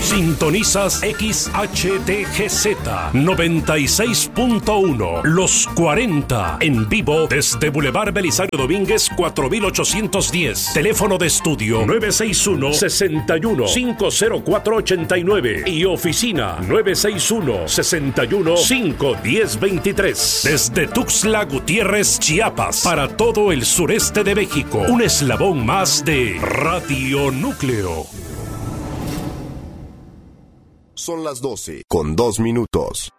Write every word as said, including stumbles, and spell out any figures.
Sintonizas X H T G Z noventa y seis punto uno, Los cuarenta, en vivo desde Boulevard Belisario Domínguez cuatro mil ochocientos diez. Teléfono de estudio nueve seis uno, seis uno, cinco cero cuatro ocho nueve y oficina nueve seis uno, seis uno, cinco uno cero dos tres. Desde Tuxtla Gutiérrez, Chiapas, para todo el sureste de México, un eslabón más de Radio Núcleo. Son las doce con dos minutos.